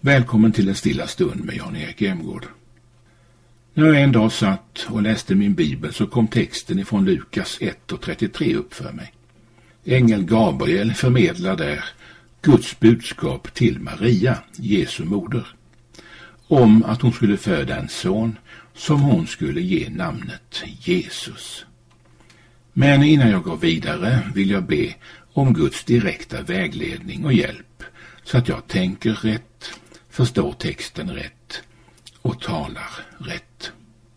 Välkommen till en stilla stund med Jan-Erik Emgård. När jag en dag satt och läste min bibel så kom texten ifrån Lukas 1:33 upp för mig. Ängel Gabriel förmedlar där Guds budskap till Maria, Jesu moder, om att hon skulle föda en son som hon skulle ge namnet Jesus. Men innan jag går vidare vill jag be om Guds direkta vägledning och hjälp så att jag tänker rätt, förstår texten rätt och talar rätt.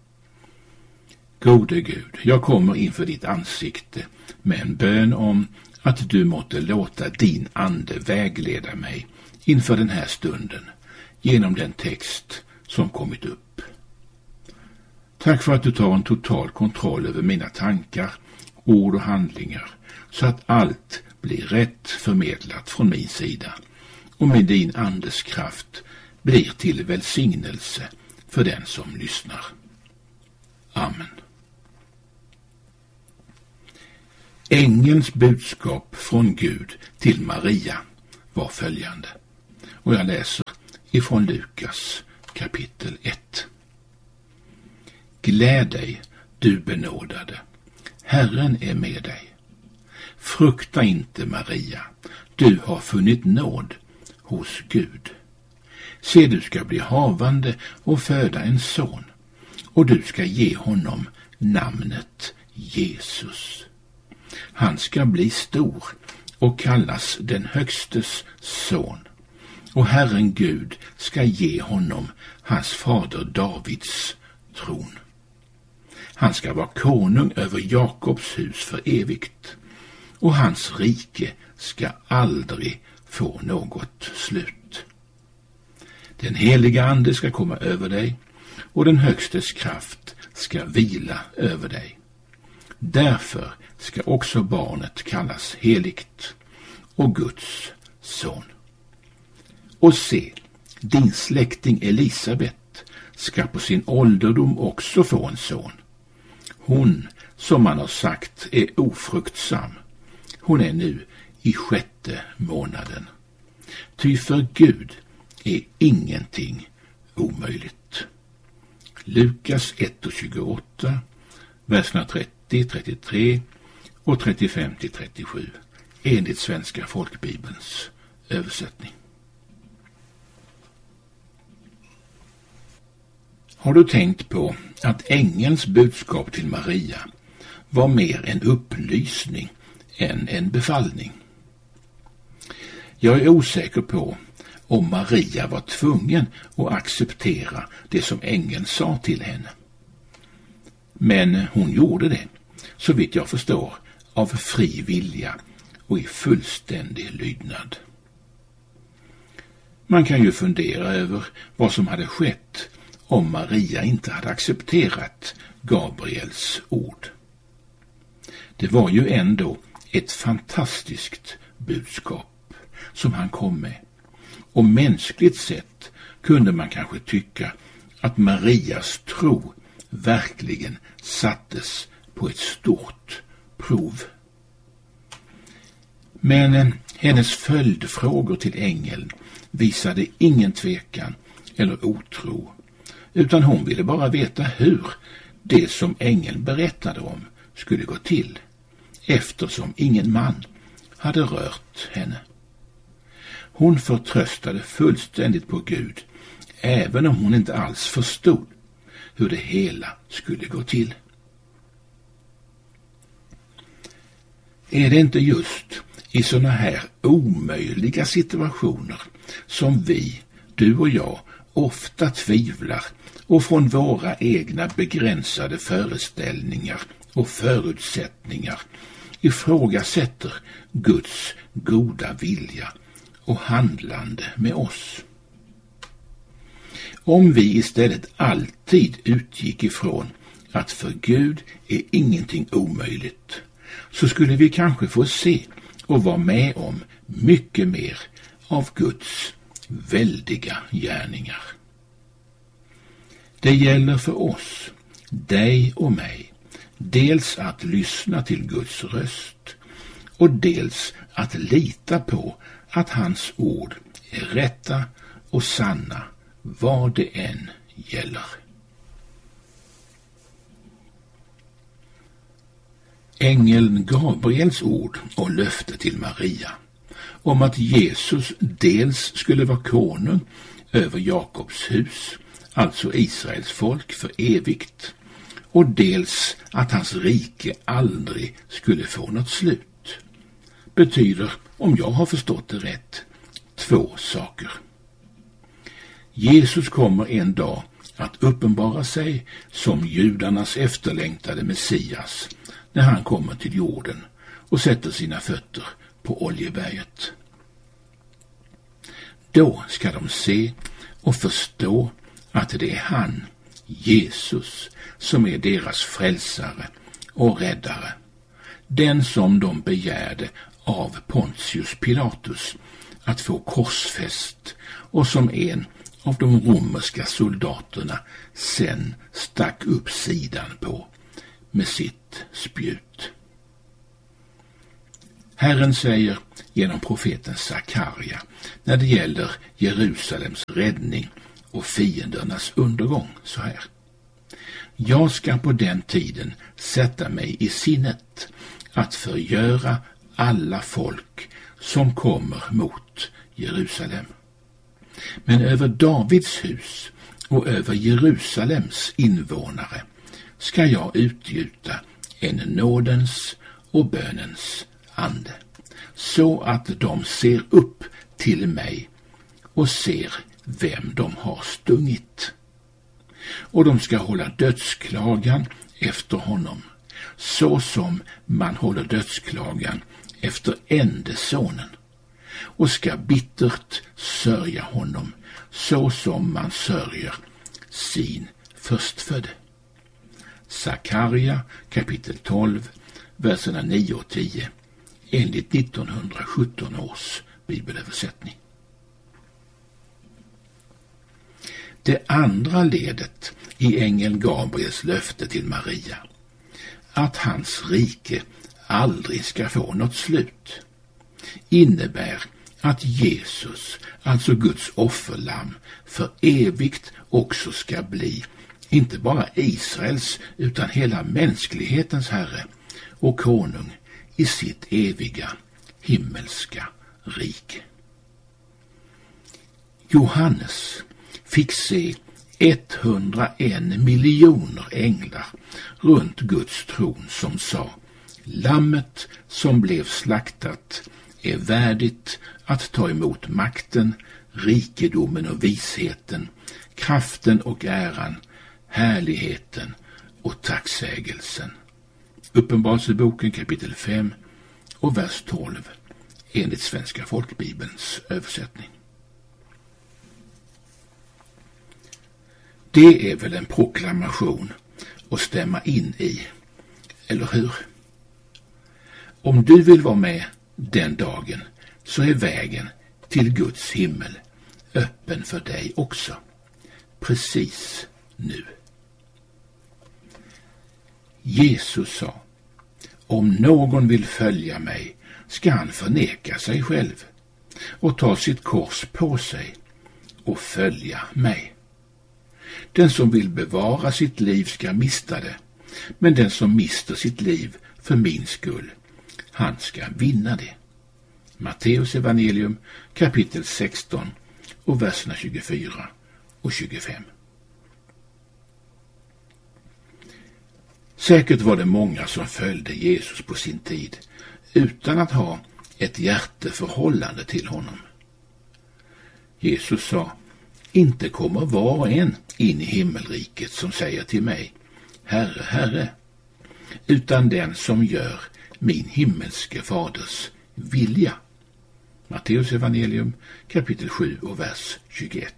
Gode Gud, jag kommer inför ditt ansikte med en bön om att du måtte låta din ande vägleda mig inför den här stunden genom den text som kommit upp. Tack för att du tar en total kontroll över mina tankar, ord och handlingar så att allt blir rätt förmedlat från min sida och med din andes kraft blir till välsignelse för den som lyssnar. Amen. Ängelns budskap från Gud till Maria var följande. Och jag läser ifrån Lukas kapitel 1. Gläd dig, du benådade. Herren är med dig. Frukta inte, Maria. Du har funnit nåd hos Gud. Se, du ska bli havande och föda en son, och du ska ge honom namnet Jesus. Han ska bli stor och kallas den högstes son, och Herren Gud ska ge honom hans fader Davids tron. Han ska vara konung över Jakobs hus för evigt, och hans rike ska aldrig få något slut. Den heliga ande ska komma över dig, och den högstes kraft ska vila över dig. Därför ska också barnet kallas heligt och Guds son. Och se, din släkting Elisabet ska på sin ålderdom också få en son. Hon, som man har sagt, är ofruktsam. Hon är nu i 6:e månaden. Ty för Gud är ingenting omöjligt. Lukas 1:28, verserna 30, 33 och 35-37 enligt Svenska folkbibelns översättning. Har du tänkt på att ängelns budskap till Maria var mer en upplysning än en befallning? Jag är osäker på om Maria var tvungen att acceptera det som ängeln sa till henne. Men hon gjorde det, så vitt jag förstår, av fri vilja och i fullständig lydnad. Man kan ju fundera över vad som hade skett om Maria inte hade accepterat Gabriels ord. Det var ju ändå ett fantastiskt budskap som han kom med. Och mänskligt sett kunde man kanske tycka att Marias tro verkligen sattes på ett stort prov. Men hennes följdfrågor till ängeln visade ingen tvekan eller otro, utan hon ville bara veta hur det som ängeln berättade om skulle gå till, eftersom ingen man hade rört henne. Hon förtröstade fullständigt på Gud, även om hon inte alls förstod hur det hela skulle gå till. Är det inte just i såna här omöjliga situationer som vi, du och jag, ofta tvivlar och från våra egna begränsade föreställningar och förutsättningar ifrågasätter Guds goda vilja och handlande med oss? Om vi istället alltid utgick ifrån att för Gud är ingenting omöjligt, så skulle vi kanske få se och vara med om mycket mer av Guds väldiga gärningar. Det gäller för oss, dig och mig, dels att lyssna till Guds röst och dels att lita på att hans ord är rätta och sanna vad det än gäller. Ängeln Gabriels ord och löfte till Maria om att Jesus dels skulle vara konung över Jakobs hus, alltså Israels folk för evigt, och dels att hans rike aldrig skulle få något slut, betyder, om jag har förstått det rätt, två saker. Jesus kommer en dag att uppenbara sig som judarnas efterlängtade Messias när han kommer till jorden och sätter sina fötter på Oljeberget. Då ska de se och förstå att det är han, Jesus, som är deras frälsare och räddare, den som de begärde av Pontius Pilatus att få korsfäst och som en av de romerska soldaterna sen stack upp sidan på med sitt spjut. Herren säger genom profeten Sakarja när det gäller Jerusalems räddning och fiendernas undergång så här: jag ska på den tiden sätta mig i sinnet att förgöra alla folk som kommer mot Jerusalem. Men över Davids hus och över Jerusalems invånare ska jag utgjuta en nådens och bönens ande, så att de ser upp till mig och ser vem de har stungit. Och de ska hålla dödsklagan efter honom, så som man håller dödsklagan efter ende sonen, och ska bittert sörja honom, så som man sörjer sin förstfödde. Sakarja kapitel 12, verserna 9 och 10, enligt 1917 års bibelöversättning. Det andra ledet i ängeln Gabriels löfte till Maria, att hans rike aldrig ska få något slut, innebär att Jesus, alltså Guds offerlamm, för evigt också ska bli inte bara Israels utan hela mänsklighetens herre och konung i sitt eviga himmelska rike. Johannes fick se 101 miljoner änglar runt Guds tron som sa: lammet som blev slaktat är värdigt att ta emot makten, rikedomen och visheten, kraften och äran, härligheten och tacksägelsen. Uppenbarelseboken kapitel 5 och vers 12 enligt Svenska folkbibelns översättning. Det är väl en proklamation att stämma in i, eller hur? Om du vill vara med den dagen så är vägen till Guds himmel öppen för dig också, precis nu. Jesus sa: om någon vill följa mig ska han förneka sig själv och ta sitt kors på sig och följa mig. Den som vill bevara sitt liv ska mista det, men den som mister sitt liv för min skull, han ska vinna det. Matteus evangelium kapitel 16 och verserna 24 och 25. Säkert var det många som följde Jesus på sin tid utan att ha ett hjärteförhållande till honom. Jesus sa: inte kommer var och en in i himmelriket som säger till mig: Herre, Herre, utan den som gör min himmelske faders vilja. Matteus evangelium kapitel 7 och vers 21.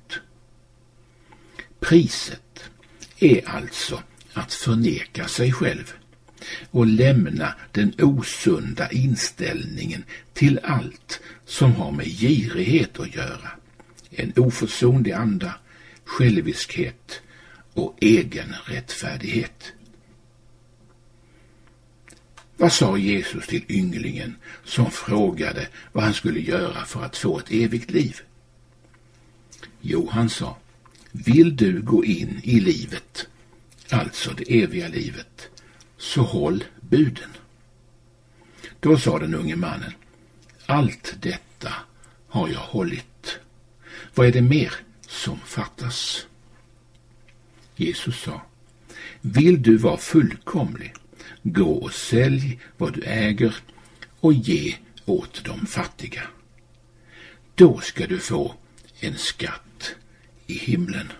Priset är alltså att förneka sig själv och lämna den osunda inställningen till allt som har med girighet att göra, en oförsonlig anda, själviskhet och egen rättfärdighet. Vad sa Jesus till ynglingen som frågade vad han skulle göra för att få ett evigt liv? Jo, han sa, vill du gå in i livet, alltså det eviga livet, så håll buden. Då sa den unge mannen, allt detta har jag hållit. Vad är det mer som fattas? Jesus sa, vill du vara fullkomlig, gå och sälj vad du äger och ge åt de fattiga. Då ska du få en skatt i himlen.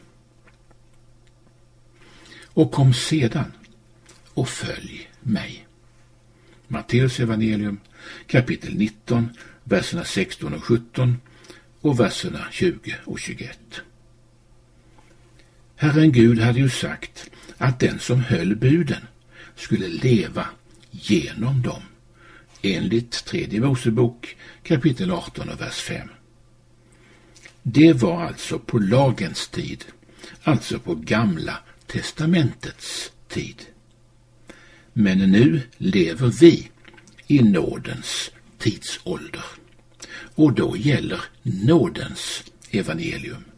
Och kom sedan och följ mig. Matteus evangelium kapitel 19, verserna 16 och 17 och verserna 20 och 21. Herren Gud hade ju sagt att den som höll buden skulle leva genom dem, enligt 3 Mosebok kapitel 18 och vers 5. Det var alltså på lagens tid, alltså på Gamla testamentets tid. Men nu lever vi i nådens tidsålder, och då gäller nådens evangelium.